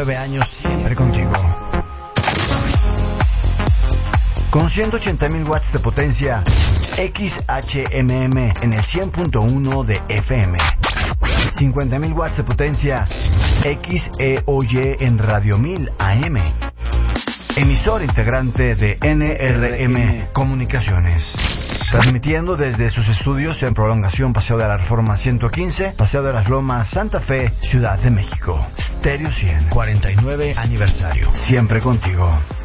49 años siempre contigo. Con 180.000 watts de potencia, XHMM en el 100.1 de FM. 50.000 watts de potencia, XEOY en Radio 1000 AM. Emisor integrante de NRM Comunicaciones. Transmitiendo desde sus estudios en Prolongación Paseo de la Reforma 115, Paseo de las Lomas, Santa Fe, Ciudad de México. Stereo 100. 49 aniversario. Siempre contigo.